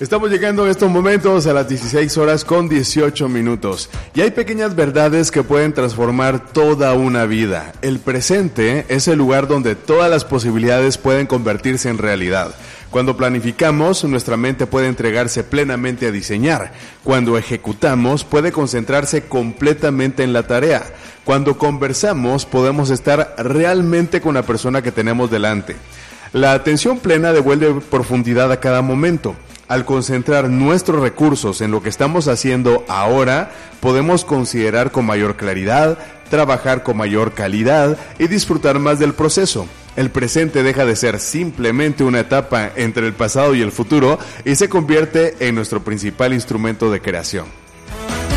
Estamos llegando en estos momentos a las 16 horas con 18 minutos. Y hay pequeñas verdades que pueden transformar toda una vida. El presente es el lugar donde todas las posibilidades pueden convertirse en realidad. Cuando planificamos, nuestra mente puede entregarse plenamente a diseñar. Cuando ejecutamos, puede concentrarse completamente en la tarea. Cuando conversamos, podemos estar realmente con la persona que tenemos delante. La atención plena devuelve profundidad a cada momento. Al concentrar nuestros recursos en lo que estamos haciendo ahora, podemos considerar con mayor claridad, trabajar con mayor calidad y disfrutar más del proceso. El presente deja de ser simplemente una etapa entre el pasado y el futuro y se convierte en nuestro principal instrumento de creación.